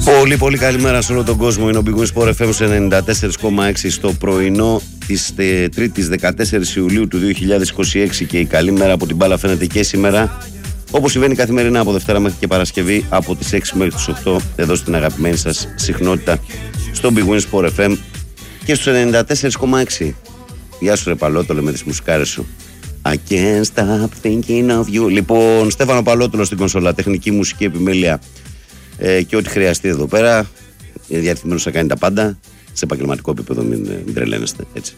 Πολύ πολύ καλημέρα σε όλο τον κόσμο. Είναι ο Big Win Sport FM 94,6 στο πρωινό της 3ης 14 Ιουλίου του 2026 και η καλή μέρα από την μπάλα φαίνεται και σήμερα. Όπως συμβαίνει καθημερινά από Δευτέρα μέχρι και Παρασκευή από τις 6 μέχρι τις 8 εδώ στην αγαπημένη σας συχνότητα στο Big Win Sport FM και στο 94,6. Γεια σου ρε Παλότολε με τις μουσικάρες σου. I can't stop thinking of you. Λοιπόν, Στέφανο Παλότολο στην κονσόλα, τεχνική μουσική επιμέλεια και ό,τι χρειαστεί εδώ πέρα. Είναι διατεθειμένος να κάνει τα πάντα. Σε επαγγελματικό επίπεδο, μην τρελαίνεστε έτσι.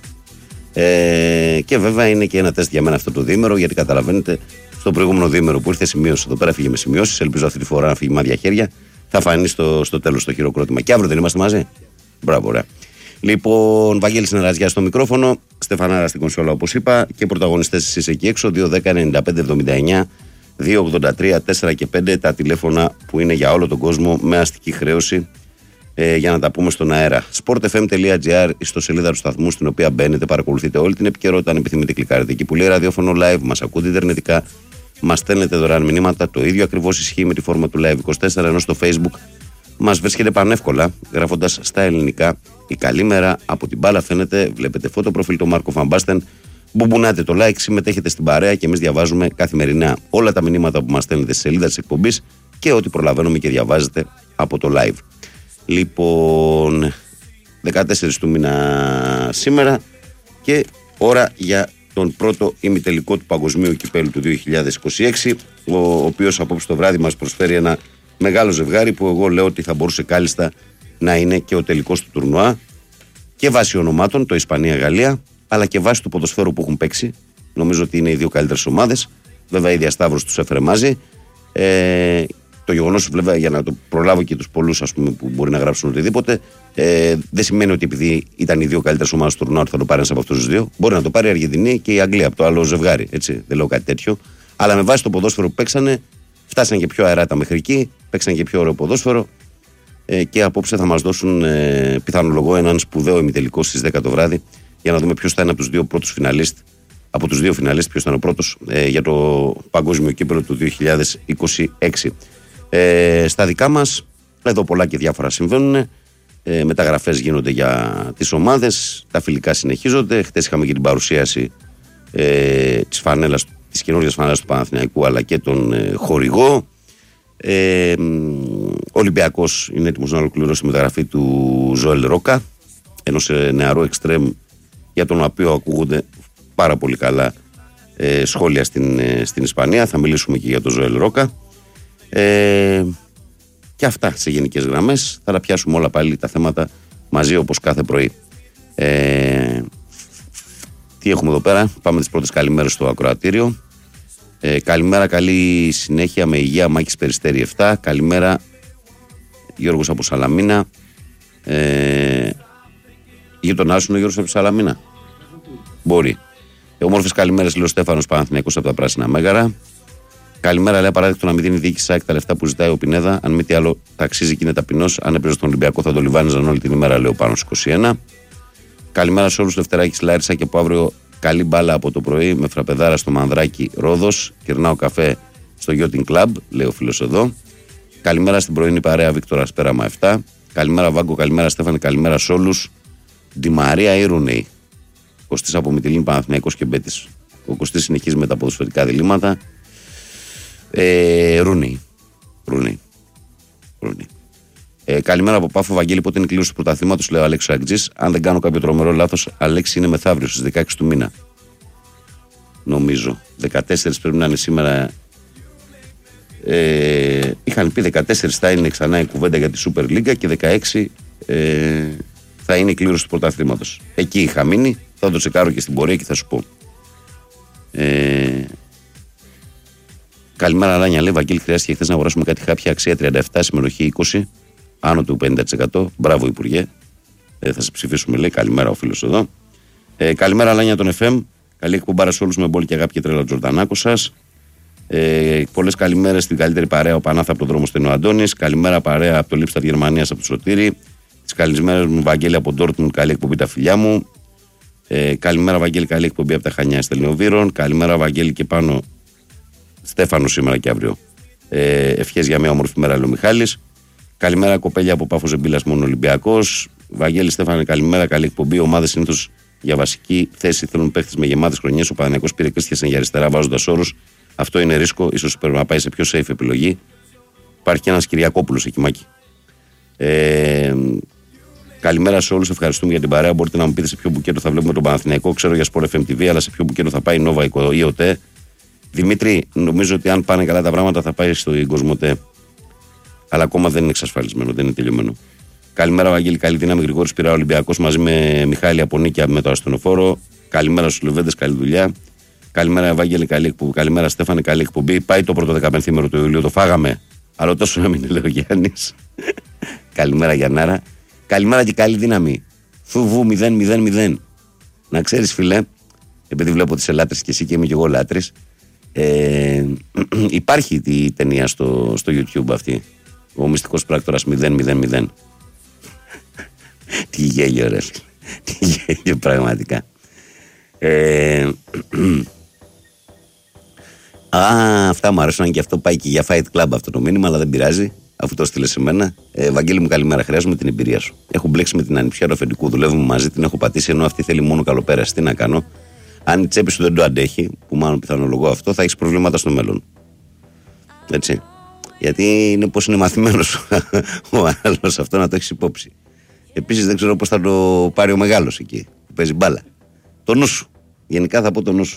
Και βέβαια είναι και ένα τεστ για μένα αυτό το διήμερο, γιατί καταλαβαίνετε, στο προηγούμενο διήμερο που ήρθε σημείωση εδώ πέρα, φύγε με σημειώσεις. Ελπίζω αυτή τη φορά να φύγει με άδεια χέρια. Θα φανεί στο τέλος το χειροκρότημα. Και αύριο δεν είμαστε μαζί. Μπράβο, ωραία. Λοιπόν, Βαγγέλης Νεραζιάς στο μικρόφωνο, Στεφανάρα στην κονσόλα όπως είπα και πρωταγωνιστές εσείς εκεί έξω. 2-10-95-79 2-83, 4 και 5 τα τηλέφωνα που είναι για όλο τον κόσμο με αστική χρέωση για να τα πούμε στον αέρα. sportfm.gr, ιστοσελίδα του σταθμού στην οποία μπαίνετε, παρακολουθείτε όλη την επικαιρότητα. Αν επιθυμείτε, κλικάρετε εκεί που λέει ραδιόφωνο live, μας ακούτε ιντερνετικά, μας στέλνετε δωρεάν μηνύματα. Το ίδιο ακριβώς ισχύει με τη φόρμα του Live 24, ενώ στο Facebook μας βρίσκεται πανεύκολα γράφοντας στα ελληνικά η καλή μέρα από την μπάλα φαίνεται. Βλέπετε φωτοπροφίλ το Μάρκο Φαμπάστεν. Μπουμπουνάτε το like, συμμετέχετε στην παρέα και εμείς διαβάζουμε καθημερινά όλα τα μηνύματα που μας στέλνετε στη σελίδα της εκπομπής και ό,τι προλαβαίνουμε και διαβάζετε από το live. Λοιπόν, 14 του μήνα σήμερα και ώρα για τον πρώτο ημιτελικό του Παγκοσμίου Κυπέλλου του 2026, ο οποίος απόψε το βράδυ μας προσφέρει ένα μεγάλο ζευγάρι που εγώ λέω ότι θα μπορούσε κάλλιστα να είναι και ο τελικός του τουρνουά και βάσει ονομάτων, το Ισπανία-Γαλλία, αλλά και βάσει του ποδοσφαίρου που έχουν παίξει. Νομίζω ότι είναι οι δύο καλύτερες ομάδες. Βέβαια η διασταύρωση τους έφερε μαζί. Το γεγονός, βέβαια, για να το προλάβω και τους πολλούς ας πούμε, που μπορεί να γράψουν οτιδήποτε, δεν σημαίνει ότι επειδή ήταν οι δύο καλύτερες ομάδες του τουρνουά ότι θα το πάρει ένας από αυτούς τους δύο. Μπορεί να το πάρει η Αργεντινή και η Αγγλία από το άλλο ζευγάρι. Έτσι. Δεν λέω κάτι τέτοιο. Αλλά με βάση το ποδόσφαιρο που παίξανε, φτάσαν και πιο αεράτα μέχρι εκεί, παίξαν και πιο ωραίο ποδόσφαιρο. Και απόψε θα μας δώσουν πιθανολογώ έναν σπουδαίο ημιτελικό στις 10 το βράδυ για να δούμε ποιος θα είναι από τους δύο πρώτους φιναλίστ. Από τους δύο φιναλίστ, ποιος θα είναι ο πρώτος για το Παγκόσμιο Κύπελλο του 2026. Στα δικά μας, εδώ πολλά και διάφορα συμβαίνουν. Μεταγραφές γίνονται για τις ομάδες, τα φιλικά συνεχίζονται. Χτες είχαμε και την παρουσίαση της καινούργιας φανέλας του Παναθηναϊκού αλλά και τον χορηγό. Ο Ολυμπιακός είναι έτοιμος να ολοκληρώσει τη μεταγραφή του Ζωέλ Ρόκα, ενός νεαρού εξτρέμ για τον οποίο ακούγονται πάρα πολύ καλά σχόλια στην Ισπανία. Θα μιλήσουμε και για τον Ζωέλ Ρόκα. Και αυτά σε γενικές γραμμές. Θα τα πιάσουμε όλα πάλι τα θέματα μαζί όπως κάθε πρωί. Τι έχουμε εδώ πέρα? Πάμε τις πρώτες καλημέρες στο ακροατήριο. Καλημέρα, καλή συνέχεια με υγεία, Μάκης Περιστέρη 7. Καλημέρα, Γιώργος από Σαλαμίνα. Γείτονάς σου είναι ο Γιώργος από Σαλαμίνα? Μπορεί. Ομόρφες καλημέρες, λέει ο Στέφανος Παναθηναϊκός από τα Πράσινα Μέγαρα. Καλημέρα, λέει απαράδεκτο να μην δίνει διοίκηση ΑΕΚ τα λεφτά που ζητάει ο Πινέδα. Αν μη τι άλλο, ταξίζει και είναι ταπεινός. Αν έπαιζε στον Ολυμπιακό θα το λιβάνιζαν όλη την ημέρα, λέει ο Πάνος 21. Καλημέρα σε όλους, Δευτεράκης Λάρισα και από αύριο καλή μπάλα από το πρωί με φραπεδάρα στο Μανδράκι Ρόδος. Κερνάω καφέ στο Yachting Club, λέει ο φίλος εδώ. Καλημέρα στην πρωινή παρέα Βίκτορας Πέραμα 7. Καλημέρα Βάγκο, καλημέρα Στέφανε, καλημέρα σε όλους. Ντι Μαρία Ιρουνέη. Κωστής από Μυτιλίνη, Παναθηναϊκός και Μπέτης. Ο Κωστής συνεχίζει με τα ποδοσφαιρικά διλήμματα. Ρούνεϊ. Καλημέρα από Πάφο, Βαγγέλη. Πότε είναι η κλήρωση του πρωταθλήματος, λέει ο Αλέξης Αγκτζής. Αν δεν κάνω κάποιο τρομερό λάθος, Αλέξη, είναι μεθαύριο στις 16 του μήνα. Νομίζω. 14 πρέπει να είναι σήμερα. Είχαν πει 14 θα είναι ξανά η κουβέντα για τη Super League και 16 θα είναι η κλήρωση του πρωταθλήματος. Εκεί είχα μείνει. Θα το τσεκάρω και στην πορεία και θα σου πω. Καλημέρα, Ράνια. Λέει Βαγγέλη, χρειάστηκε χθες να αγοράσουμε κάτι χάπια αξία 37, συμμετοχή 20, άνω του 50%. Μπράβο, Υπουργέ. Θα σε ψηφίσουμε, λέει. Καλημέρα, ο φίλος εδώ. Καλημέρα, Ράνια, τον FM. Καλή εκπομπάρα σε όλους με μπόλ και αγάπη και τρέλα Τζορτανάκο σας. Πολλές καλημέρες στην καλύτερη παρέα, ο Πανάθα από τον δρόμο Στενό Αντώνης. Καλημέρα, παρέα από το Λίπσταρ Γερμανίας από το Σωτήρι. Τις καλημέρες μου, Βαγγέλη από Ντόρτμουντ. Καλή εκπομπή, τα φιλιά μου. Καλημέρα, Βαγγέλη, καλή εκπομπή από τα Χανιά Στελνιοβύρων. Καλημέρα, Βαγγέλη, και πάνω Στέφανο σήμερα και αύριο. Ευχές για μια όμορφη μέρα, λέει ο Μιχάλης. Καλημέρα, κοπέλια από Πάφο Ζεμπίλας, μόνο Ολυμπιακός. Βαγγέλη Στέφανε, καλημέρα, καλή εκπομπή. Ομάδες συνήθως για βασική θέση θέλουν παίχτες με γεμάτες χρονιές. Ο Παναθηναϊκός πήρε Κρίστιανσεν για αριστερά, βάζοντας όρους. Αυτό είναι ρίσκο, ίσως πρέπει να πάει σε πιο safe επιλογή. Υπάρχει και ένας Κυριακόπουλος εκεί, Μάκη. Καλημέρα σε όλους, ευχαριστούμε για την παρέα. Μπορείτε να μου πείτε σε ποιο μπουκέτο θα βλέπουμε τον Παναθηναϊκό. Ξέρω για Sport FM TV, αλλά σε ποιο μπουκέτο θα πάει η Nova ή ΟΤΕ. Δημήτρη, νομίζω ότι αν πάνε καλά τα πράγματα θα πάει στο Κοσμοτέ. Αλλά ακόμα δεν είναι εξασφαλισμένο, δεν είναι τελειωμένο. Καλημέρα, Βαγγέλη, καλή δύναμη. Γρηγόρης Πειραιά Ολυμπιακός μαζί με Μιχάλη από Νίκαια με το ασθενοφόρο. Καλημέρα στους Λεβέντες, καλή δουλειά. Καλημέρα, Βαγγέλη, καλή εκπομπή. Καλημέρα, Στέφανε, καλή εκπομπή. Πάει το πρώτο 15 του Ιουλίου, το φάγαμε. Αλλά τόσο να μην λέει ο Γιάννης. Καλημέρα, Γιαννάρα. Καλημέρα και καλή δύναμη. Φουβού 0-0-0. Να ξέρεις, φίλε, επειδή βλέπω τις λάτρες και εσύ και είμαι και εγώ λάτρης, υπάρχει η ταινία στο YouTube αυτή. Ο μυστικός πράκτορας 0-0-0. Τι γέλιο, ρε φίλε. Τι γέλιο, πραγματικά. Αυτά μου αρέσουν και αυτό πάει και για Fight Club αυτό το μήνυμα, αλλά δεν πειράζει. Αφού το στείλε σε μένα. Βαγγέλη μου, καλημέρα. Χρειάζομαι την εμπειρία σου. Έχω μπλέξει με την ανιψιά του αφεντικού. Δουλεύουμε μαζί, την έχω πατήσει ενώ αυτή θέλει μόνο καλοπέραση. Τι να κάνω. Αν η τσέπη σου δεν το αντέχει, που μάλλον πιθανολογώ αυτό, θα έχει προβλήματα στο μέλλον. Έτσι. Γιατί είναι πως είναι μαθημένος ο άλλος, αυτό να το έχει υπόψη. Επίσης δεν ξέρω πώς θα το πάρει ο μεγάλος εκεί που παίζει μπάλα. Το νου σου. Γενικά θα πω το νου σου.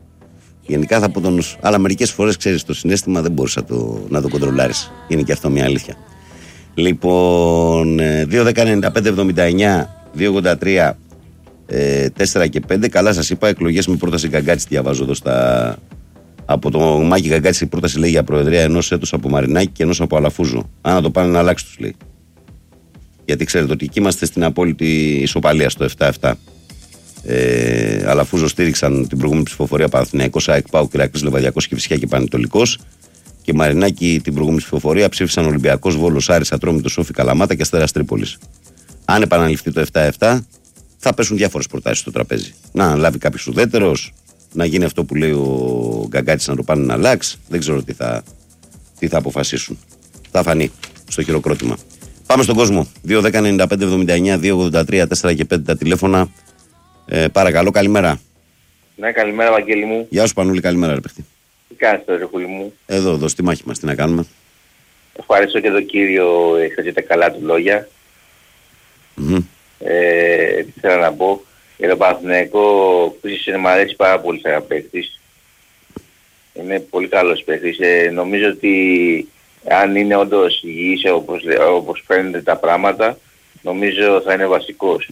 Αλλά μερικές φορές ξέρεις το συναίσθημα δεν μπορείς να το κοντρολάρεις. Είναι και αυτό μια αλήθεια. Λοιπόν, 2-10-95-79 2-83 4 και 5. Καλά σας είπα, εκλογές με πρόταση Γκαγκάτση διαβάζω εδώ από το Μάκη Γκαγκάτση. Η πρόταση λέει για προεδρία ενός έτους από Μαρινάκη και ενός από Αλαφούζο. Αν να το πάνε να αλλάξει τους λέει. Γιατί ξέρετε ότι εκεί είμαστε στην απόλυτη ισοπαλία στο 7-7. Αλαφούζο στήριξαν την προηγούμενη ψηφοφορία Παναθηναϊκός, ΑΕΚ, ΠΑΟΚ, Ηρακλής, Λεβαδιακός και Φυσιά και Πανετολικός. Και Μαρινάκη την προηγούμενη ψηφοφορία ψήφισαν Ολυμπιακός, Βόλος, Άρης, Ατρόμητος, Σόφι, Καλαμάτα και Αστέρας Τρίπολης. Αν επαναληφθεί το 7-7, θα πέσουν διάφορες προτάσεις στο τραπέζι. Να λάβει κάποιος ουδέτερος, να γίνει αυτό που λέει ο Γκαγκάτης να το πάνε να αλλάξει. Δεν ξέρω τι θα αποφασίσουν. Θα φανεί στο χειροκρότημα. Πάμε στον κόσμο. 2-10-95-79 2-83 4 και 5 τα τηλέφωνα. Παρακαλώ, καλημέρα. Ναι, καλημέρα, Βαγγέλη μου. Γεια σου, Πανούλη, καλημέρα, ρε παιχτή. Τι κάνεις τώρα, ρε πουλί μου? Εδώ, στη μάχη μας, τι να κάνουμε. Ευχαριστώ και τον κύριο, έχετε τα καλά του λόγια. Τι θέλω να πω. Για τον Παναθηναϊκό, που μου αρέσει πάρα πολύ σαν παίκτης. Είναι πολύ καλός παίκτης. Νομίζω ότι αν είναι όντως υγιής όπως φαίνεται τα πράγματα, νομίζω θα είναι βασικός.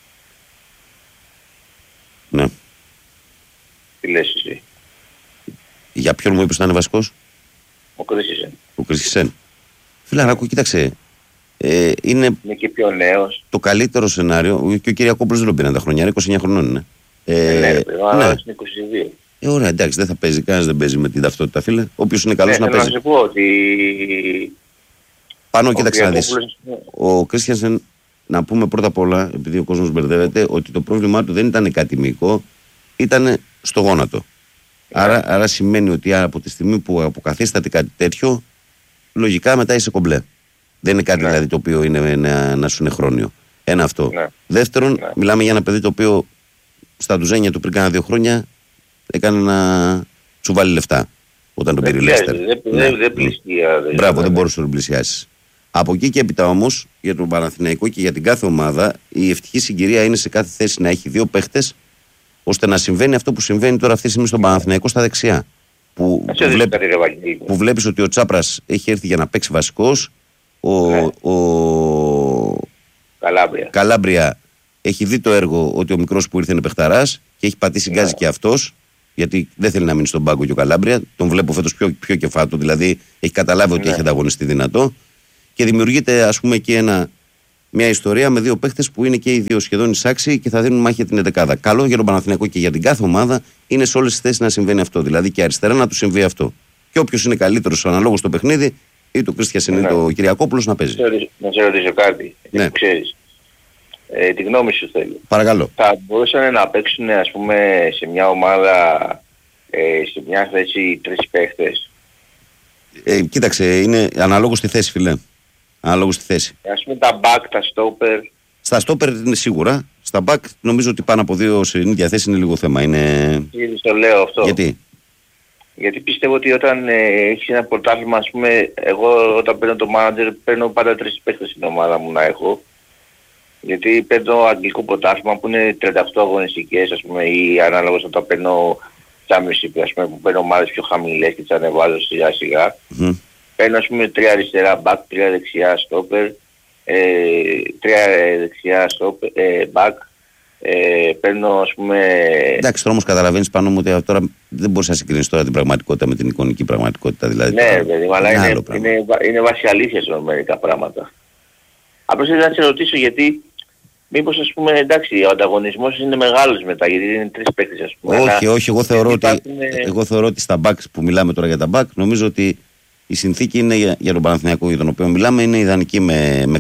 Ναι. Τι λες εσύ? Για ποιον μου είπες να είναι βασικός? Ο Κρίστιανσεν. Ο Κρίστιανσεν. Φιλαράκο, κοίταξε. Είναι και πιο νέος. Το καλύτερο σενάριο. Και ο Κυριακόπουλος δεν τον πήραν τα χρόνια, 29 χρονών είναι. Ναι, αλλά είναι 22. Ωραία, εντάξει, δεν θα παίζει, κανένας δεν παίζει με την ταυτότητα, φίλε. Όποιος είναι καλός να παίζει. Θέλω να σου πω ότι... Πάνω, κοίταξε να δεις. Ο Κρίστιανσεν, να πούμε πρώτα απ' όλα, επειδή ο κόσμος μπερδεύεται, ότι το πρόβλημά του δεν ήταν κάτι μυϊκό, ήταν στο γόνατο. Άρα σημαίνει ότι από τη στιγμή που αποκαθίσταται κάτι τέτοιο, λογικά μετά είσαι κομπλέ. Δεν είναι κάτι δηλαδή το οποίο είναι να σου είναι χρόνιο. Ένα αυτό. Δεύτερον, μιλάμε για ένα παιδί το οποίο στα ντουζένια του πριν κάνα 2 χρόνια έκανε να σου βάλει λεφτά όταν τον πήρε η Λέστερ. Δεν πλησία. Μπράβο, δεν μπορούσε να τον πλησιάσει. Από εκεί και έπειτα όμως, για τον Παναθηναϊκό και για την κάθε ομάδα, η ευτυχή συγκυρία είναι σε κάθε θέση να έχει 2 παίχτες, ώστε να συμβαίνει αυτό που συμβαίνει τώρα αυτή τη στιγμή στον Παναθηναϊκό στα δεξιά. Που βλέπεις ότι ο Τσάπρας έχει έρθει για να παίξει βασικός. Ο Καλάμπρια έχει δει το έργο ότι ο μικρός που ήρθε είναι παιχταράς και έχει πατήσει γκάζι και αυτός, γιατί δεν θέλει να μείνει στον πάγκο και ο Καλάμπρια. Τον βλέπω φέτος πιο κεφάτο, δηλαδή έχει καταλάβει ότι έχει ανταγωνιστεί δυνατό. Και δημιουργείται, ας πούμε, και μια ιστορία με 2 παίχτες που είναι και οι 2 σχεδόν εισάξιοι και θα δίνουν μάχη για την 11η. Καλό για τον Παναθηναϊκό και για την κάθε ομάδα είναι σε όλες τις θέσεις να συμβαίνει αυτό. Δηλαδή και αριστερά να του συμβεί αυτό. Και όποιος είναι καλύτερος αναλόγως στο παιχνίδι, ή το Κρίστιανσεν ή το Κυριακόπουλος να παίζει. Να σε ρωτήσω κάτι. Ναι. Ξέρεις. Τη γνώμη σου θέλω. Παρακαλώ. Θα μπορούσαν να παίξουν, ας πούμε, σε μια ομάδα, σε μια θέση 3 παίχτες? Κοίταξε, είναι αναλόγως στη θέση, φιλέ. Ανάλογα στη θέση. Ας πούμε τα back, τα stopper. Στα stopper είναι σίγουρα. Στα back νομίζω ότι πάνω από 2 σε ίδια θέση είναι λίγο θέμα. Ήδη το λέω αυτό. Γιατί πιστεύω ότι όταν έχεις ένα πρωτάθλημα, ας πούμε, εγώ όταν παίρνω το manager παίρνω πάντα 3 παίκτες στην ομάδα μου να έχω. Γιατί παίρνω αγγλικό πρωτάθλημα που είναι 38 αγωνιστικές, ας πούμε, ή ανάλογα όταν παίρνω Championship, ας πούμε, που παίρνω ομάδες πιο χαμηλές και τις ανεβάζω σιγά σιγά. Παίρνω, ας πούμε, 3 αριστερά back, 3 δεξιά stopper, 3 δεξιά back. Παίρνω, ας πούμε... Εντάξει, τώρα όμως καταλαβαίνεις πάνω μου ότι τώρα δεν μπορείς να συγκρίνεις τώρα την πραγματικότητα με την εικονική πραγματικότητα. Δηλαδή, ναι, παιδί, αλλά είναι βάση αλήθειας με μερικά πράγματα. Απλώς ήθελα να σε ρωτήσω γιατί μήπως, ας πούμε, εντάξει, ο ανταγωνισμός είναι μεγάλος μετά, γιατί είναι 3 παίκτες, ας πούμε. Όχι, εγώ θεωρώ ότι στα back που μιλάμε τώρα για τα back, νομίζω ότι η συνθήκη είναι για τον Παναθηναϊκό για τον οποίο μιλάμε είναι ιδανική με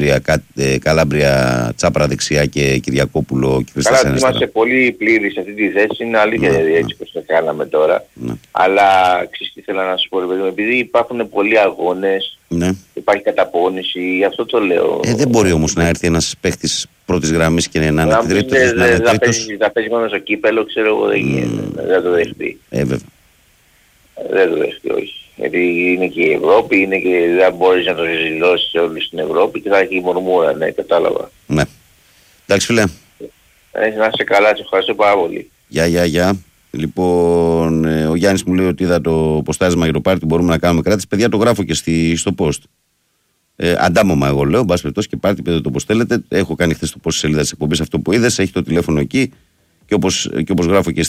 Καλάμπρια, Τσάπρα δεξιά και Κυριακόπουλο και Χριστάς αριστερά. Καλά, είμαστε πολύ πλήρεις σε αυτή τη θέση, είναι αλήθεια, δηλαδή έτσι πως το κάναμε τώρα. Αλλά ξέρεις τι ήθελα να σου πω, επειδή υπάρχουν πολλοί αγώνες, υπάρχει καταπώνηση, γι' αυτό το λέω. Δεν μπορεί όμως να έρθει ένας παίχτης πρώτης γραμμής και να είναι τρίτος. Θα παίζει μόνο στο κύπελο, ξέρω εγώ, δεν το δεχτεί. Βέβαια. Δεν το δεχτεί, όχι. Γιατί είναι και η Ευρώπη, είναι και δεν μπορείς να το ζηλώσεις σε όλη την Ευρώπη και θα έχει η μορμούρα, ναι, κατάλαβα. Ναι. Εντάξει φίλε. Να είσαι καλά, σε ευχαριστώ πάρα πολύ. Γεια. Λοιπόν, ο Γιάννης μου λέει ότι είδα το ποστάρισμα για το πάρτι, μπορούμε να κάνουμε κράτηση. Παιδιά, το γράφω και στο post. Αντάμωμα εγώ λέω, μπας περιπτώσει και πάρτι, παιδί το πώς θέλετε. Έχω κάνει χθες το post σελίδα της εκπομπής αυτό που είδες, έχει το τηλέφωνο εκεί και όπως γράφω και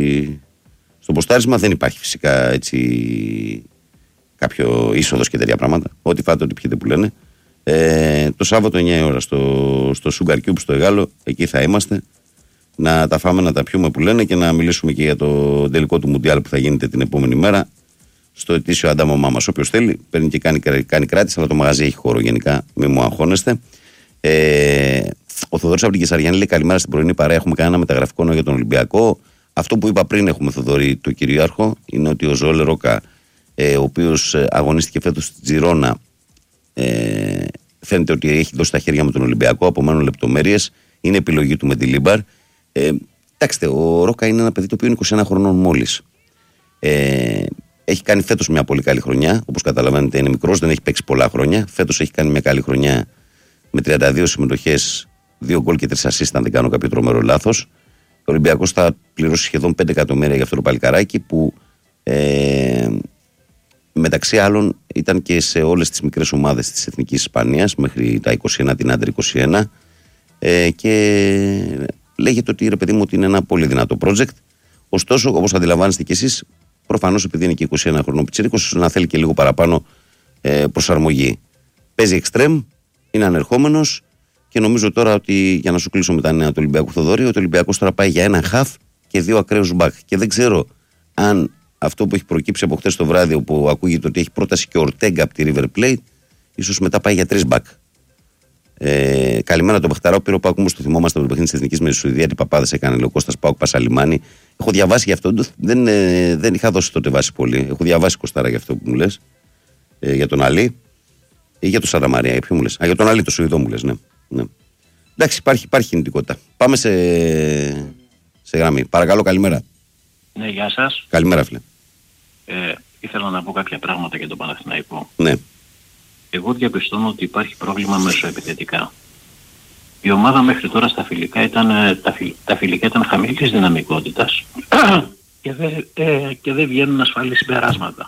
στο ποστάρισμα δεν υπάρχει φυσικά έτσι κάποιο είσοδος και τέτοια πράγματα. Ό,τι φάτε, ό,τι πιείτε που λένε. Το Σάββατο 9 ώρα στο Sugar Cube στο Εγάλο, εκεί θα είμαστε. Να τα φάμε, να τα πιούμε που λένε και να μιλήσουμε και για το τελικό του Μουντιάλ που θα γίνεται την επόμενη μέρα. Στο ετήσιο αντάμωμά μας. Όποιος θέλει, παίρνει και κάνει κράτηση, αλλά το μαγαζί έχει χώρο γενικά, μην μου αγχώνεστε. Ο Θοδωρής από την Κεσαριανή λέει καλημέρα στην πρωινή παρέα. Έχουμε κανένα μεταγραφικό νέο για τον Ολυμπιακό. Αυτό που είπα πριν έχουμε, Θοδωρή, το κυριάρχο, είναι ότι ο Ζωέλ Ρόκα, ο οποίος αγωνίστηκε φέτος στην Τζιρόνα, φαίνεται ότι έχει δώσει τα χέρια με τον Ολυμπιακό, απομένουν λεπτομέρειες, είναι επιλογή του με τη Λίμπαρ. Κοιτάξτε, ο Ρόκα είναι ένα παιδί το οποίο είναι 21 χρονών μόλις. Έχει κάνει φέτος μια πολύ καλή χρονιά, όπως καταλαβαίνετε είναι μικρός, δεν έχει παίξει πολλά χρόνια. Φέτος έχει κάνει μια καλή χρονιά με 32 συμμετοχές, 2 γκολ και 3 ασίστ, αν δεν κάνω κάποιο τρομερό λάθος. Ο Ολυμπιακός θα πληρώσει σχεδόν 5 εκατομμύρια για αυτό το παλικαράκι που μεταξύ άλλων ήταν και σε όλες τις μικρές ομάδες της Εθνικής Ισπανίας μέχρι τα 21, την Άντερ 21 και λέγεται ότι ρε παιδί μου ότι είναι ένα πολύ δυνατό project. Ωστόσο, όπως αντιλαμβάνεστε κι εσείς, προφανώς επειδή είναι και 21 χρονών πιτσιρίκος, να θέλει και λίγο παραπάνω προσαρμογή. Παίζει εξτρέμ, είναι ανερχόμενος. Και νομίζω τώρα ότι για να σου κλείσω με τα νέα του Ολυμπιακού, Θοδωρή, ότι ο Ολυμπιακός τώρα πάει για ένα χαφ και 2 ακραίους μπακ. Και δεν ξέρω αν αυτό που έχει προκύψει από χτες το βράδυ, όπου ακούγεται ότι έχει πρόταση και ο Ορτέγκα από τη River Plate, ίσως μετά πάει για 3 μπακ. Καλημέρα τον Παχταρά, ο Πύρο Πάκου, όμως το θυμόμαστε από το παιχνίδι της Εθνικής με τη Σουηδία, τι παπάδες έκανε, λέει ο Κώστας Πάουκ Πασαλιμάνη. Έχω διαβάσει γι' αυτό, δεν είχα δώσει τότε βάση πολύ. Έχω διαβάσει Κωστάρα για αυτό που μου λες, για τον Αλή ή για τον Σαραμαρία, για ποιο μου λες? Για τον Αλή, το Σουηδό μου λες, ναι. Ναι. Εντάξει, υπάρχει κινητικότητα. Πάμε σε γραμμή. Παρακαλώ, καλημέρα. Ναι, γεια σας. Καλημέρα, φίλε. Ήθελα να πω κάποια πράγματα για τον Παναθηναϊκό. Ναι. Εγώ διαπιστώνω ότι υπάρχει πρόβλημα μεσοεπιθετικά. Η ομάδα μέχρι τώρα στα φιλικά τα φιλικά ήταν χαμηλής δυναμικότητας και δεν βγαίνουν ασφαλή συμπεράσματα.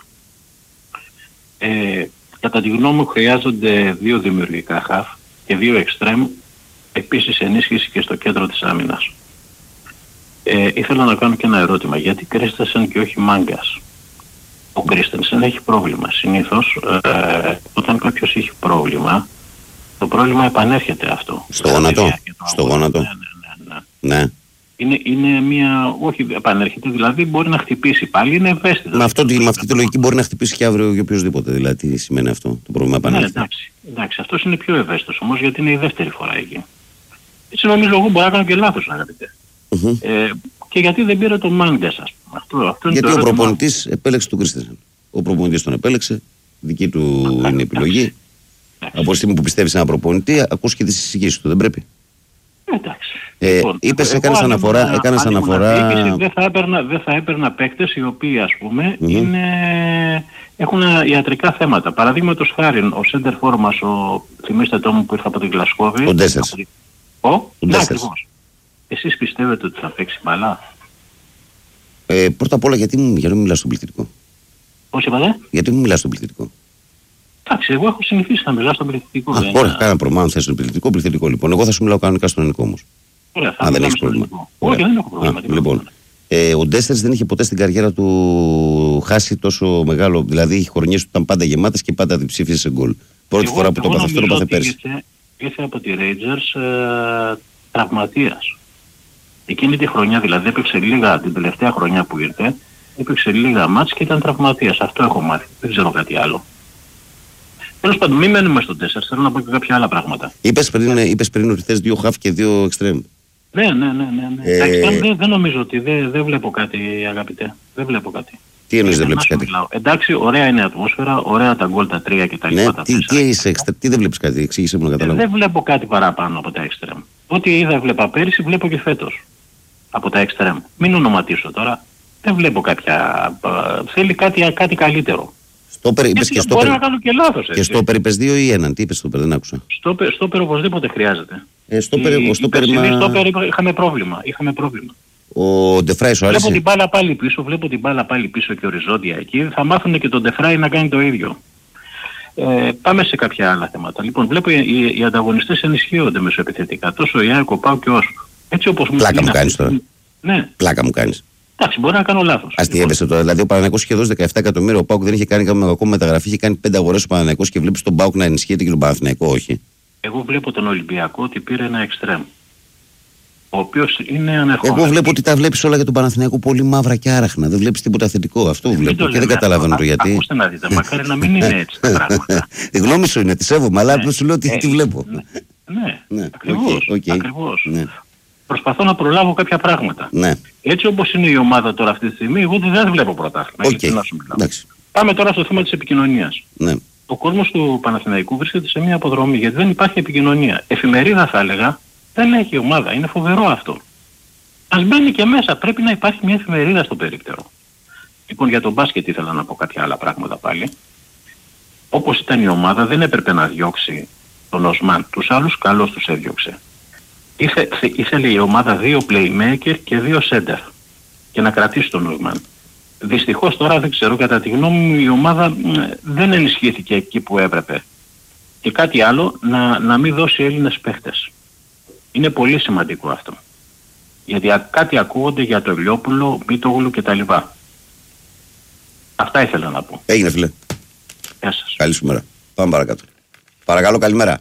Κατά τη γνώμη μου χρειάζονται 2 δημιουργικά χαφ και 2 εξτρέμ, επίσης ενίσχυση και στο κέντρο της άμυνας. Ήθελα να κάνω και ένα ερώτημα. Γιατί Κρίστενσεν και όχι Μάγκας? Ο Κρίστενσεν έχει πρόβλημα. Συνήθως όταν κάποιος έχει πρόβλημα, το πρόβλημα επανέρχεται αυτό. Στο γόνατο. Στο γόνατο. Ναι. Είναι μια... Όχι επανέρχεται, δηλαδή μπορεί να χτυπήσει πάλι, είναι ευαίσθητο. Με αυτή τη λογική μπορεί να χτυπήσει και αύριο για οποιοδήποτε. Δηλαδή τι σημαίνει αυτό, το πρόβλημα επανέρχεται? Ναι, εντάξει, αυτός είναι πιο ευαίσθητος όμως, γιατί είναι η δεύτερη φορά εκεί. Έτσι νομίζω εγώ μπορεί να κάνω και λάθος, αγαπητέ. Και γιατί δεν πήρε τον Μάγκας, ας πούμε. Αυτό γιατί ο προπονητής επέλεξε τον Κρίστενσεν. Ο προπονητής τον επέλεξε, δική του είναι η επιλογή. Από τη στιγμή που πιστεύει σε ένα προπονητή, ακούς και τις εισηγήσεις του, δεν πρέπει. Εντάξει. Είπες, έκανες αναφορά. Δεν θα έπαιρνα παίκτες οι οποίοι, ας πούμε, έχουν ιατρικά θέματα. Παραδείγματος χάρη, ο center for μας, θυμίστε το μου που ήρθε από την Γλασκόβη. Ο Ντέσσερς. Ναι, ακριβώς. Εσείς πιστεύετε ότι θα παίξει μπαλά? Πρώτα απ' όλα, γιατί μου μιλάς στον πληθυντικό? Πώς είπατε? Γιατί μου μιλάς στον πληθυντικό? Εντάξει, εγώ έχω συνηθίσει να μιλάω στον πληθυντικό. Ωραία, κάνα πρόβλημα. Αν θες στον πληθυντικό λοιπόν. Εγώ θα σου μιλάω κανονικά στον ελληνικό όμως. Ωραία, δεν έχεις πρόβλημα. Όχι, δεν έχω πρόβλημα. Λοιπόν, ο Ντέσσερς δεν είχε ποτέ στην καριέρα του χάσει τόσο μεγάλο. Δηλαδή οι χρονιές του ήταν πάντα γεμάτες και πάντα διψήφισε σε γκολ. Πρώτη φορά που το έπαθε αυτό, το έπαθε πέρσι. Ήρθε από τη Rangers τραυματίας. Εκείνη τη χρονιά δηλαδή έπαιξε λίγα, την τελευταία χρονιά που ήρθε, έπαιξε λίγα μάτς και ήταν τραυματίας. Αυτό έχω μάθει. Δεν ξέρω κάτι άλλο. Τέλος πάντων, μην μένουμε στον 4, θέλω να πω και κάποια άλλα πράγματα. Είπες πριν ότι θες 2 half και 2 extreme. Ναι. Δεν νομίζω ότι δεν βλέπω κάτι, αγαπητέ. Δεν βλέπω κάτι. Τι εννοείς δεν βλέπεις κάτι? Εντάξει, ωραία είναι η ατμόσφαιρα, ωραία τα γκολ, τα 3 και τα λοιπά. Τι δεν βλέπεις κάτι, εξήγησε μου να καταλάβω. Δεν βλέπω κάτι παραπάνω από τα extreme. Ό,τι έβλεπα πέρυσι βλέπω και φέτος από τα extreme. Μην ονοματίσω τώρα. Δεν βλέπω κάποια. Θέλει κάτι καλύτερο. Μπορεί να κάνω και λάθος. Και στόπερ είπες 2 ή 1? Τι είπες στόπερ, δεν άκουσα. Στόπερ οπωσδήποτε χρειάζεται. Στόπερ είχαμε πρόβλημα. Ο Ντεφράι σου άρεσε? Βλέπω την μπάλα πάλι πίσω και οριζόντια εκεί. Θα μάθουν και τον Ντεφράι να κάνει το ίδιο. Πάμε σε κάποια άλλα θέματα. Λοιπόν, βλέπω οι ανταγωνιστές ενισχύονται μεσοεπιθετικά. Τόσο η ΑΕΚ, ο ΠΑΟΚ και ο ΩΣΚΟ. Έτσι όπως πλάκα μου κάνεις τώρα. Ναι. Πλάκα μου κάνεις. Εντάξει, μπορεί να κάνω λάθος. Αστείευεσαι τώρα. Δηλαδή ο Παναθηναϊκός είχε δώσει 17 εκατομμύρια, ο ΠΑΟΚ δεν είχε κάνει ακόμα μεταγραφή, είχε κάνει 5 αγορές ο Παναθηναϊκός και βλέπεις τον ΠΑΟΚ να ενισχύεται και τον Παναθηναϊκό, όχι? Εγώ βλέπω τον Ολυμπιακό ότι πήρε ένα εξτρέμ, ο οποίος είναι ανερχόμενος. Εγώ βλέπω ότι τα βλέπεις όλα για τον Παναθηναϊκό πολύ μαύρα και άραχνα. Δεν βλέπεις τίποτα θετικό. Αυτό βλέπω και δεν καταλαβαίνω το γιατί. Ακούστε να δείτε, μακάρι να μην είναι έτσι τα πράγματα. Η γνώμη σου είναι, τη σέβομαι, αλλά απλώς σου λέω τι βλέπω. Ναι, ακριβώς. Προσπαθώ να προλάβω κάποια πράγματα. Ναι. Έτσι όπως είναι η ομάδα τώρα αυτή τη στιγμή, εγώ δεν βλέπω πρωτάθλημα. Πάμε τώρα στο θέμα της επικοινωνίας. Ναι. Ο κόσμος του Παναθηναϊκού βρίσκεται σε μια αποδρομή γιατί δεν υπάρχει επικοινωνία. Εφημερίδα θα έλεγα, δεν έχει ομάδα. Είναι φοβερό αυτό. Ας μπαίνει και μέσα. Πρέπει να υπάρχει μια εφημερίδα στο περίπτερο. Λοιπόν, για τον μπάσκετ ήθελα να πω κάποια άλλα πράγματα πάλι. Όπως ήταν η ομάδα, δεν έπρεπε να διώξει τον Οσμάν. Τους άλλους καλώς τους έδιωξε. Ήθελε η ομάδα 2 playmaker και 2 center και να κρατήσει τον Οσμάν. Δυστυχώς τώρα δεν ξέρω, κατά τη γνώμη μου η ομάδα δεν ενισχύθηκε εκεί που έπρεπε. Και κάτι άλλο, να μην δώσει Έλληνες παίχτες. Είναι πολύ σημαντικό αυτό. Γιατί κάτι ακούγονται για το Ηλιόπουλο, Μήτογλου κτλ. Αυτά ήθελα να πω. Έγινε φίλε. Γεια σας. Καλή σου μέρα. Πάμε παρακάτω. Παρακαλώ, καλημέρα.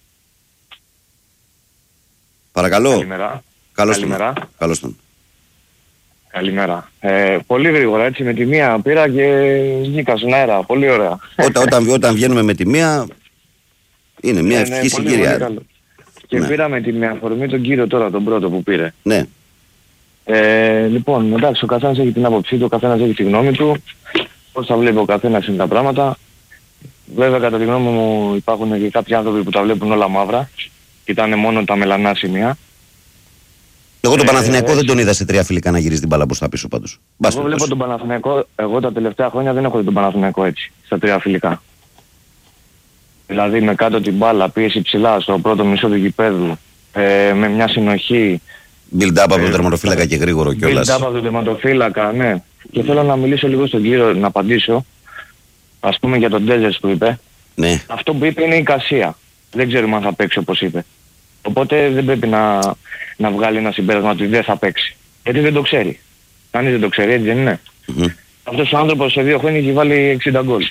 Παρακαλώ. Καλημέρα. Καλώς τον. Καλημέρα. Πολύ γρήγορα έτσι με τη μία πήρα και βγήκα στον αέρα. Πολύ ωραία. Όταν βγαίνουμε με τη μία είναι μια ευχή συγκυρία. Και πήραμε τη με αφορμή τον κύριο τώρα, τον πρώτο που πήρε. Ναι. Λοιπόν, εντάξει, ο καθένας έχει την άποψή του, ο καθένας έχει τη γνώμη του. Πώς θα βλέπει ο καθένας είναι τα πράγματα. Βέβαια κατά τη γνώμη μου υπάρχουν και κάποιοι άνθρωποι που τα βλέπουν όλα μαύρα. Κοιτάνε μόνο τα μελανά σημεία. Εγώ τον Παναθηναϊκό δεν τον είδα σε 3 φιλικά να γυρίζει την μπάλα μπροστά πίσω πάντως. Εγώ βλέπω τον Παναθηναϊκό, εγώ τα τελευταία χρόνια δεν έχω δει τον Παναθηναϊκό έτσι, στα 3 φιλικά. Δηλαδή με κάτω την μπάλα, πίεση ψηλά στο πρώτο μισό του γηπέδου, με μια συνοχή. Build-up από τον τερματοφύλακα και γρήγορο κιόλας. Build-up από τον τερματοφύλακα, ναι. Και θέλω να μιλήσω λίγο στον κύριο, να απαντήσω, ας πούμε για τον Ντέζερς που είπε. Ναι. Αυτό που είπε είναι η εικασία. Δεν ξέρουμε αν θα παίξει όπως είπε. Οπότε δεν πρέπει να βγάλει ένα συμπέρασμα ότι δεν θα παίξει. Γιατί δεν το ξέρει. Κανείς δεν το ξέρει, έτσι δεν είναι? Αυτός ο άνθρωπος σε 2 χρόνια έχει βάλει 60 γκολ.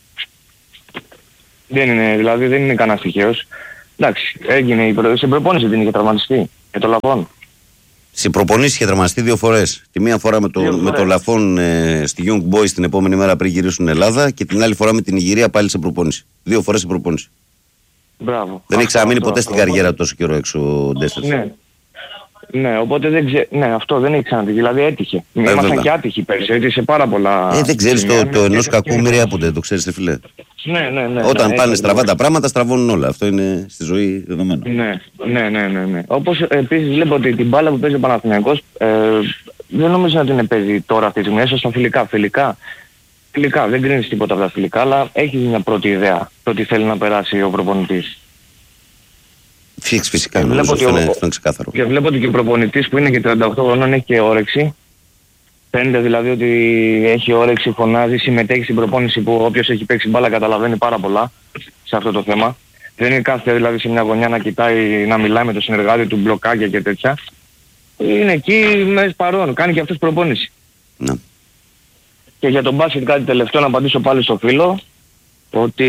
Δεν είναι κανένας τυχαίος. Εντάξει, έγινε σε προπόνηση δεν είχε τραυματιστεί. Για το Λαφόν. Σε προπονήσεις είχε τραυματιστεί 2 φορές. Τη μία φορά με το Λαφόν στη Young Boys την επόμενη μέρα πριν γυρίσουν στην Ελλάδα και την άλλη φορά με την Ιγυρία πάλι σε προπόνηση. 2 φορές σε προπόνηση. Μπράβο. Δεν έχει ξαναμείνει ποτέ στην καριέρα τόσο καιρό έξω ο Ντέσσερς. Ναι. Ναι, οπότε δεν ξέρω. Ναι, αυτό δεν έχει ξανατύχει. Δηλαδή έτυχε. Ήμασταν και άτυχοι πέρσι. Έτυχε πάρα πολλά. Δεν ξέρεις το ενός κακού μοιραία ποτέ. Το ξέρεις, φίλε. Ναι. Όταν πάνε στραβά τα πράγματα, στραβώνουν όλα. Αυτό είναι στη ζωή δεδομένο. Ναι. Όπως επίσης βλέπω ότι την μπάλα που παίζει ο Παναθηναϊκός δεν νομίζω να την παίζει τώρα αυτή τη στιγμή. Έσως στα φιλικά. Δεν κρίνεις τίποτα από τα φιλικά, αλλά έχει μια πρώτη ιδέα το ότι θέλει να περάσει ο προπονητής. Φυσικά, νομίζω αυτό είναι ξεκάθαρο. Και βλέπω ότι και ο προπονητής που είναι και 38 χρονών έχει και όρεξη. Φαίνεται δηλαδή ότι έχει όρεξη, φωνάζει, συμμετέχει στην προπόνηση που όποιος έχει παίξει μπάλα καταλαβαίνει πάρα πολλά σε αυτό το θέμα. Δεν είναι κάθε δηλαδή σε μια γωνιά να κοιτάει, να μιλάει με τον συνεργάτη του, μπλοκάκια και τέτοια. Είναι εκεί μέσα παρόν, κάνει και αυτός προπόνηση. Ναι. Και για τον μπάσκετ κάτι τελευταίο να απαντήσω πάλι στο φίλο. Ότι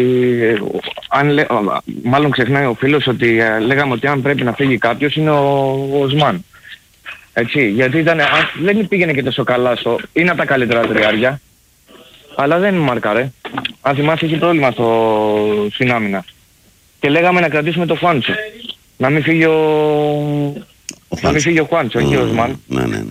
μάλλον ξεχνάει ο φίλος ότι λέγαμε ότι αν πρέπει να φύγει κάποιος είναι ο Οσμάν. Έτσι, γιατί δεν πήγαινε και τόσο καλά είναι από τα καλύτερα τριάρια, αλλά δεν μάρκαρε. Αν θυμάσαι είχε πρόβλημα στην άμυνα. Και λέγαμε να κρατήσουμε το Χουάντσο. Να μην φύγει ο Χουάντσο, όχι ο Οσμάν. Ναι.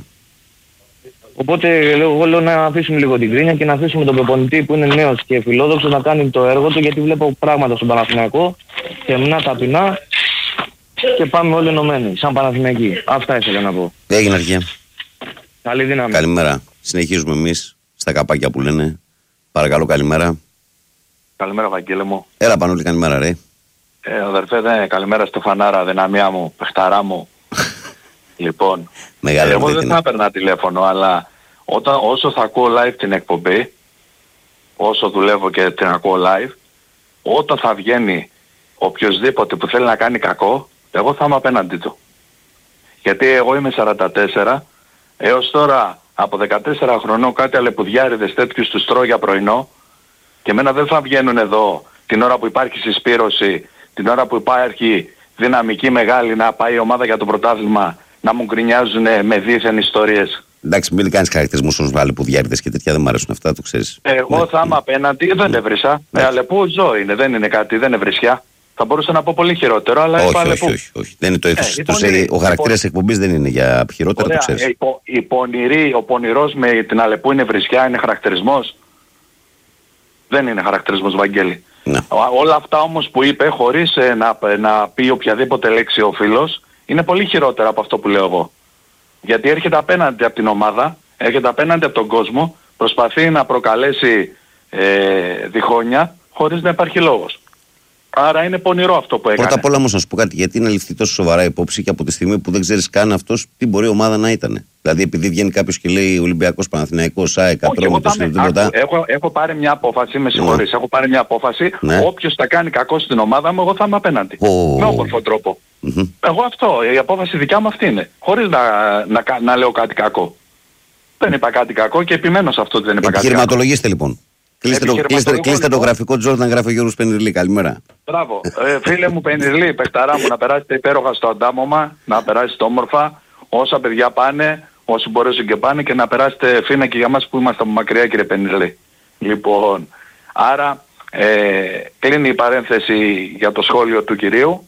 Οπότε εγώ λέω να αφήσουμε λίγο την κρίνια και να αφήσουμε τον προπονητή που είναι νέος και φιλόδοξος να κάνει το έργο του, γιατί βλέπω πράγματα στον Παναθηναϊκό, θεμνά, ταπεινά και πάμε όλοι ενωμένοι, σαν Παναθηναϊκοί. Αυτά ήθελα να πω. Έγινε αρχαία. Καλή δύναμη. Καλημέρα. Συνεχίζουμε εμείς στα καπάκια που λένε. Παρακαλώ, καλημέρα. Καλημέρα, Βαγγέλη μου. Έλα, Πανούλη, καλημέρα, ρε. Αδερφέ, καλημέρα Στεφανάρα, δυναμία μου, παιχταρά μου. Λοιπόν, εγώ δεν θα έπαιρνα τηλέφωνο, αλλά όσο θα ακούω live την εκπομπή, όσο δουλεύω και την ακούω live, όταν θα βγαίνει οποιοσδήποτε που θέλει να κάνει κακό, εγώ θα είμαι απέναντι του. Γιατί εγώ είμαι 44, έως τώρα από 14 χρονών κάτι αλεπουδιάριδες τέτοιους τους τρώω για πρωινό και εμένα δεν θα βγαίνουν εδώ την ώρα που υπάρχει συσπήρωση, την ώρα που υπάρχει δυναμική μεγάλη να πάει η ομάδα για το πρωτάθλημα, να μου γκρινιάζουν με δίθεν ιστορίες. Εντάξει, μην κάνεις χαρακτηρισμούς ως αλεπουδιάριδες και τέτοια, δεν μου αρέσουν αυτά, το ξέρεις. Εγώ θα είμαι απέναντι, δεν έβρισα. Αλεπού ζω είναι, δεν είναι κάτι, δεν έβρισια. Θα μπορούσα να πω πολύ χειρότερο, αλλά είπα Αλεπού. Όχι. Δεν είναι το ήθος. Ο χαρακτήρας εκπομπής δεν είναι για χειρότερα, το ξέρεις. Ο πονηρός με την Αλεπού είναι βρισιά, είναι χαρακτηρισμός. Δεν είναι χαρακτηρισμός, Βαγγέλη. Ναι. Όλα αυτά όμως που είπε, χωρίς να πει οποιαδήποτε λέξη ο φίλος, είναι πολύ χειρότερα από αυτό που λέω εγώ. Γιατί έρχεται απέναντι από την ομάδα, έρχεται απέναντι από τον κόσμο, προσπαθεί να προκαλέσει διχόνια χωρίς να υπάρχει λόγος. Άρα είναι πονηρό αυτό που έκανε. Πρώτα απ' όλα όμως να σου πω κάτι, γιατί είναι ληφθεί τόσο σοβαρά υπόψη και από τη στιγμή που δεν ξέρεις καν αυτός τι μπορεί η ομάδα να ήταν. Δηλαδή επειδή βγαίνει κάποιος και λέει Ολυμπιακός, Παναθηναϊκός, ΑΕΚ, Ατρόμητος, τίποτα. Έχω πάρει μια απόφαση, με συγχωρείς, έχω πάρει μια απόφαση, όποιος θα κάνει κακό στην ομάδα μου, εγώ θα είμαι απέναντι. Με όμορφο τρόπο. Εγώ αυτό, η απόφαση δικιά μου αυτή είναι. Χωρίς να λέω κάτι κακό. Δεν είπα κάτι κακό και επιμένω σε αυτό ότι δεν είπα κάτι κακό. Επιχειρηματολογήστε λοιπόν. Κλείστε το γραφικό Τζόρνταν, γράφει ο Γιώργος Πενιρλή. Καλημέρα. Μπράβο. Φίλε μου Πενιρλή, παιχταρά μου, να περάσετε υπέροχα στο αντάμωμα, να περάσετε όμορφα, όσα παιδιά πάνε, όσοι μπορέσουν και πάνε και να περάσετε φίνα και για μας που είμαστε από μακριά, κύριε Πενιρλή. Λοιπόν, άρα κλείνει η παρένθεση για το σχόλιο του κυρίου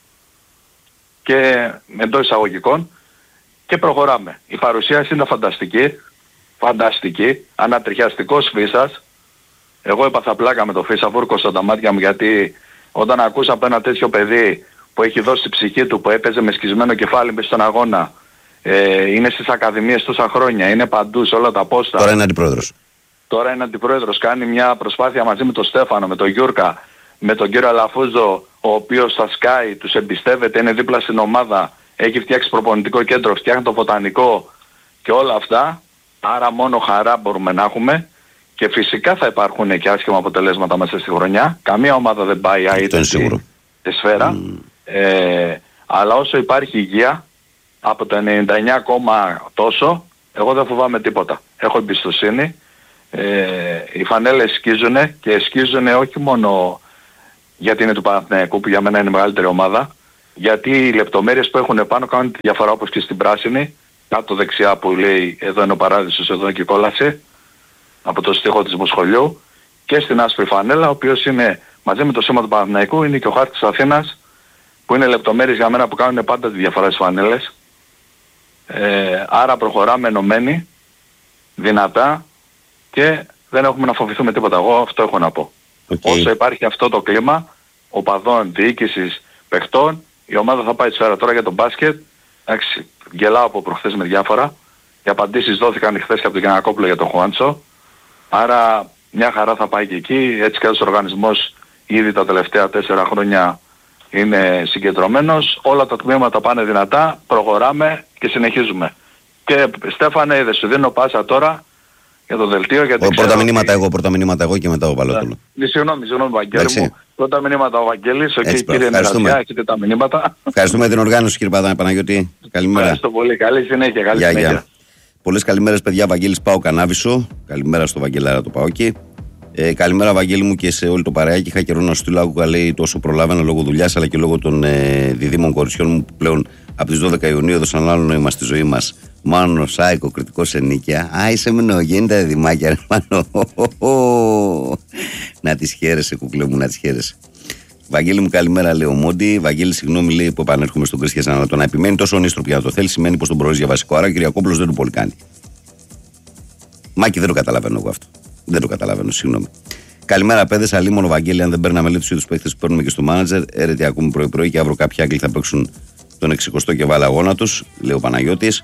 και εντός εισαγωγικών και προχωράμε. Η παρουσίαση είναι φανταστική, ανατριχιαστικός Φίσας. Εγώ έπαθα πλάκα με το Φίσα, βούρκωσα τα μάτια μου, γιατί όταν ακούσα από ένα τέτοιο παιδί που έχει δώσει τη ψυχή του, που έπαιζε με σκισμένο κεφάλι μέσα στον αγώνα, είναι στις ακαδημίες τόσα χρόνια, είναι παντού σε όλα τα πόστα. Τώρα είναι αντιπρόεδρος, κάνει μια προσπάθεια μαζί με τον Στέφανο, με τον Γιούρκα, με τον κύριο Αλαφούζο, ο οποίος στα Sky τους εμπιστεύεται, είναι δίπλα στην ομάδα, έχει φτιάξει προπονητικό κέντρο, φτιάχνει το βοτανικό και όλα αυτά. Άρα μόνο χαρά μπορούμε να έχουμε. Και φυσικά θα υπάρχουν και άσχημα αποτελέσματα μέσα στη χρονιά. Καμία ομάδα δεν πάει αίτητη στη σφαίρα. Αλλά όσο υπάρχει υγεία, από το 99, τόσο, εγώ δεν φοβάμαι τίποτα. Έχω εμπιστοσύνη. Οι φανέλες σκίζουνε και σκίζουνε όχι μόνο γιατί είναι του Παναθηναϊκού, που για μένα είναι η μεγαλύτερη ομάδα, γιατί οι λεπτομέρειες που έχουν επάνω κάνουν τη διαφορά, όπως και στην πράσινη, κάτω δεξιά που λέει εδώ είναι ο παράδεισος, εδώ είναι και η κόλαση, από το στίχο της Μοσχολιού, και στην άσπρη φανέλα, ο οποίος είναι μαζί με το σήμα του Παναθηναϊκού, είναι και ο χάρτης της Αθήνας, που είναι λεπτομέρειες για μένα που κάνουν πάντα τη διαφορά στις φανέλες. Άρα προχωράμε ενωμένοι, δυνατά και δεν έχουμε να φοβηθούμε τίποτα. Εγώ αυτό έχω να πω. Όσο υπάρχει αυτό το κλίμα οπαδών, διοίκησης, παιχτών, η ομάδα θα πάει σφαίρα. Τώρα για τον μπάσκετ, εντάξει, γελάω από προχθές με διάφορα. Οι απαντήσεις δόθηκαν χθες και από τον Γιαννακόπουλο για τον Χουάντσο. Άρα μια χαρά θα πάει και εκεί. Έτσι και ο οργανισμός ήδη τα τελευταία 4 χρόνια είναι συγκεντρωμένος. Όλα τα τμήματα πάνε δυνατά, προχωράμε και συνεχίζουμε. Και Στέφανε, δεν σου δίνω πάσα τώρα για το δελτίο. Γιατί πρώτα μηνύματα εγώ και μετά ο Παλότολο. Συγγνώμη Βαγγέλη μου. Πρώτα μηνύματα ο Βαγγέλης. Κύριε Νερασιά, έχετε τα μηνύματα. Ευχαριστούμε την οργάνωση κύριε Παναγιώτη. Καλημέρα. Ευχαριστώ πολύ. Καλή συνέχεια. Καλή συνέχεια. Πολλές καλημέρες παιδιά. Βαγγέλης Πάο Κανάβησο. Καλημέρα στο Βαγγελάρα το Πάοκι. Καλημέρα Βαγγέλη μου και σε όλο το παρεάκι. Είχα καιρό να σου στείλω άκουγα, λέει, τόσο προλάβαινα λόγω δουλειάς αλλά και λόγω των διδήμων κοριτσιών μου που πλέον από τις 12 Ιουνίου έδωσαν άλλο νόημα στη ζωή μας. Μάνο Σάικο, κριτικός ενίκαια. Είσαι μενογέννητα δημάκια, ρε Μάνο. Να τις χαίρεσαι, κουκλέ μου, να τις χαίρεσαι. Βαγγέλη μου, καλημέρα, λέει ο Μόντι. Βαγγέλη, συγγνώμη, λέει που επανέρχομαι στον Κρίστιαν, αλλά το να επιμένει τόσο ονίστροπη να το θέλει σημαίνει πως τον προορίζει για βασικό. Άρα ο Κυριακόπουλος δεν του πολύ κάνει. Μάκη, δεν το καταλαβαίνω εγώ αυτό. Δεν το καταλαβαίνω, συγγνώμη. Καλημέρα, παιδες. Αλίμονο Βαγγέλη, αν δεν παίρναμε λέει τους είδους παίχτες που παίρνουμε και στο μάνατζερ, έρετε ακούμε πρωί-πρωί και αύριο κάποιοι Άγγλοι θα παίξουν τον 60ο και βάλε αγώνα τους, λέει ο Παναγιώτης.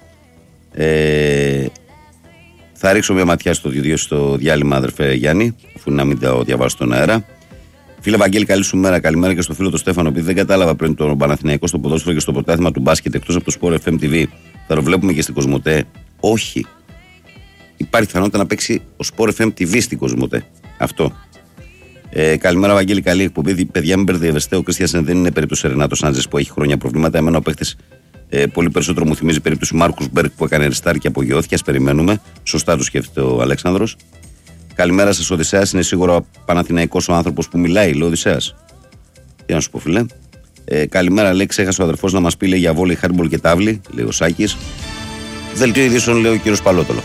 Θα ρίξω μια ματιά στο διάλειμμα, αδερφέ Γιάννη, αφού να μην το διαβάσω στον αέρα. Φίλε Βαγγέλη, καλή σου μέρα. Καλημέρα και στο φίλο του Στέφανο, επειδή δεν κατάλαβα πριν τον Παναθηναϊκό στο ποδόσφαιρο και στο πρωτάθλημα του μπάσκετ εκτός από το Sport FM TV. Θα το βλέπουμε και στην Κοσμοτέ. Όχι. Υπάρχει πιθανότητα να παίξει ο Sport FM TV στην Κοσμοτέ. Αυτό. Καλημέρα, Βαγγέλη, καλή εκπομπή. Παιδιά, μην μπερδεύεστε. Ο Κρίστιαν δεν είναι περίπτωση Ρενάτο Σάντζες που έχει χρόνια προβλήματα. Εμένα ο παίχτης πολύ περισσότερο μου θυμίζει περίπτωση Μάρκους Μπέρκ που έκανε ριστάρ και απογειώθηκε. Ας περιμένουμε. Σωστά το σκέφτεται ο Αλέξανδρος. Καλημέρα σας, Οδυσσέας. Είναι σίγουρα Παναθηναϊκός ο άνθρωπος που μιλάει, λέει ο Οδυσσέας. Τι να σου πω, φίλε. Καλημέρα, λέει. Ξέχασε ο αδερφός να μας πει λέει, για βόλεϊ, χάρμπολ και τάβλη, λέει ο Σάκης. Δελτίο ειδήσεων, λέει ο κύριος Παλότολο.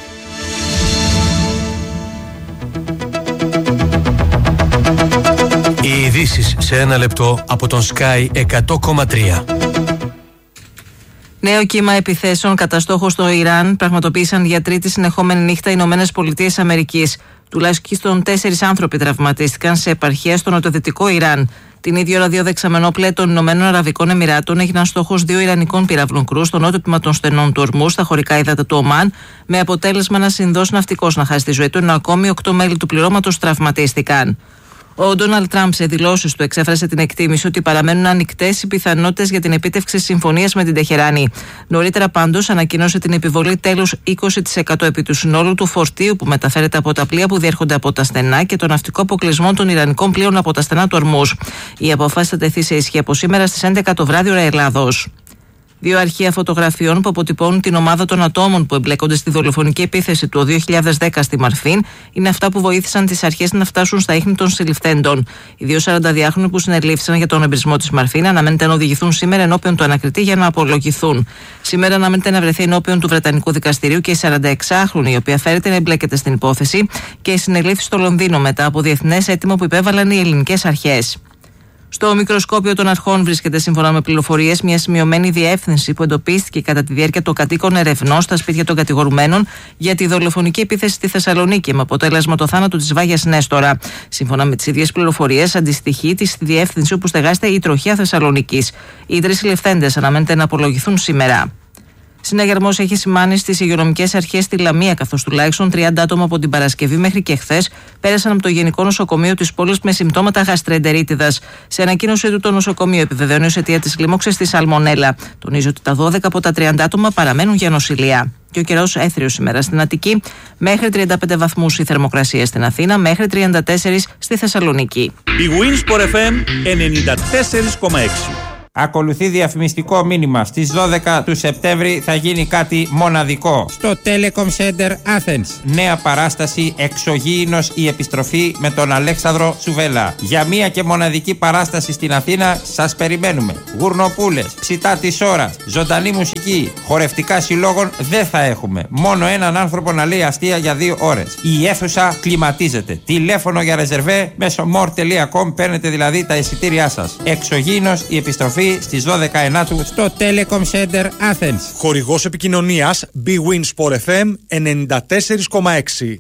Οι ειδήσεις σε ένα λεπτό από τον Sky 100,3. Νέο κύμα επιθέσεων κατά στόχο στο Ιράν πραγματοποίησαν για τρίτη συνεχόμενη νύχτα οι ΗΠΑ. Τουλάχιστον 4 άνθρωποι τραυματίστηκαν σε επαρχίες στο νοτιοδυτικό Ιράν. Την ίδια ώρα, 2 δεξαμενόπλαια των Ηνωμένων Αραβικών Εμιράτων έγιναν στόχος 2 Ιρανικών πυραυλών κρού στο νότιο τμήμα των στενών του Ορμού, στα χωρικά ύδατα του Ομάν, με αποτέλεσμα ένας Ινδός ναυτικός να χάσει τη ζωή του, ενώ ακόμη 8 μέλη του πληρώματος τραυματίστηκαν. Ο Ντόναλντ Τραμπ σε δηλώσεις του εξέφρασε την εκτίμηση ότι παραμένουν ανοιχτές οι πιθανότητες για την επίτευξη συμφωνίας με την Τεχεράνη. Νωρίτερα πάντως ανακοίνωσε την επιβολή τέλους 20% επί του συνόλου του φορτίου που μεταφέρεται από τα πλοία που διέρχονται από τα στενά και τον ναυτικό αποκλεισμό των Ιρανικών πλοίων από τα στενά του Ορμούς. Η απόφαση θα τεθεί σε ισχύ από σήμερα στις 11 το βράδυ ώρα Ελλάδος. 2 αρχεία φωτογραφιών που αποτυπώνουν την ομάδα των ατόμων που εμπλέκονται στη δολοφονική επίθεση του 2010 στη Μαρφίν είναι αυτά που βοήθησαν τις αρχές να φτάσουν στα ίχνη των συλληφθέντων. Οι 2 42χρονοι που συνελήφθησαν για τον εμπρισμό της Μαρφίν αναμένεται να οδηγηθούν σήμερα ενώπιον του ανακριτή για να απολογηθούν. Σήμερα αναμένεται να βρεθεί ενώπιον του Βρετανικού Δικαστηρίου και η 46χρονη, η οποία φέρεται να εμπλέκεται στην υπόθεση και συνελήφθη στο Λονδίνο μετά από διεθνές αίτημα που υπέβαλαν οι ελληνικές αρχές. Στο μικροσκόπιο των αρχών βρίσκεται, σύμφωνα με πληροφορίες, μια σημειωμένη διεύθυνση που εντοπίστηκε κατά τη διάρκεια των κατοίκων ερευνών στα σπίτια των κατηγορουμένων για τη δολοφονική επίθεση στη Θεσσαλονίκη, με αποτέλεσμα το θάνατο της Βάγιας Νέστορα. Σύμφωνα με τις ίδιες πληροφορίες, αντιστοιχεί τη διεύθυνση όπου στεγάζεται η Τροχιά Θεσσαλονίκης. Οι 3 συλληφθέντες αναμένεται να απολογηθούν σήμερα. Συναγερμός έχει σημάνει στις υγειονομικές αρχές στη Λαμία, καθώς τουλάχιστον 30 άτομα από την Παρασκευή μέχρι και χθες πέρασαν από το Γενικό Νοσοκομείο της πόλης με συμπτώματα γαστρεντερίτιδας. Σε ανακοίνωσή του, το νοσοκομείο επιβεβαιώνει ως αιτία της λίμωξης τη σαλμονέλα. Τονίζει ότι τα 12 από τα 30 άτομα παραμένουν για νοσηλεία. Και ο καιρός έθριος σήμερα στην Αττική, μέχρι 35 βαθμούς η θερμοκρασία στην Αθήνα, μέχρι 34 στη Θεσσαλονίκη. Η Winsport FM 94,6. Ακολουθεί διαφημιστικό μήνυμα. Στις 12 του Σεπτέμβρη θα γίνει κάτι μοναδικό στο Telecom Center Athens. Νέα παράσταση Εξωγήινος η επιστροφή με τον Αλέξανδρο Τσουβέλα. Για μία και μοναδική παράσταση στην Αθήνα σας περιμένουμε. Γουρνοπούλες, ψητά της ώρας, ζωντανή μουσική, χορευτικά συλλόγων δεν θα έχουμε. Μόνο έναν άνθρωπο να λέει αστεία για 2 ώρες. Η αίθουσα κλιματίζεται. Τηλέφωνο για ρεζερβέ μέσω more.com, παίρνετε δηλαδή τα εισιτήριά σας. Εξωγήινος η επιστροφή επιστροφή στις 12 Ενάτου στο Telecom Center Athens. Χορηγός επικοινωνίας BWIN Sport FM 94,6.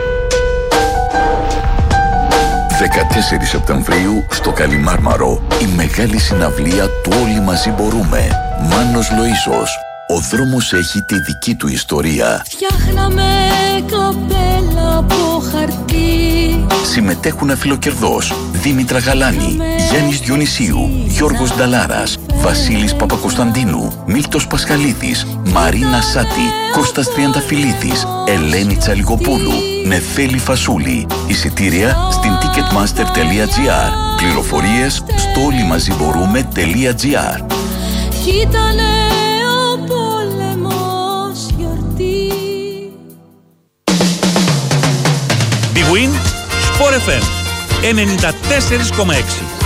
14 Σεπτεμβρίου στο Καλιμάρμαρο, η μεγάλη συναυλία του Όλοι Μαζί Μπορούμε. Μάνος Λοΐσος. Ο δρόμος έχει τη δική του ιστορία. Φτιάχναμε καπέλα από χαρτί. Συμμετέχουν αφιλοκερδός Δήμητρα Γαλάνη, Γιάννης Διονυσίου, Γιώργος Νταλάρας, Βασίλης Παπακοσταντίνου, Μίλτος Πασχαλίδης, Μαρίνα Σάτη, Κώστας Τριανταφυλλίδης, Ελένη Τσαλιγοπούλου, Νεφέλη Φασούλη. Εισιτήρια στην ticketmaster.gr. Πληροφορίες στο όλοιμαζιμπορούμε.gr. Κοίτανε ο πόλεμος γιορτή. BWIN Sport FM 94,6.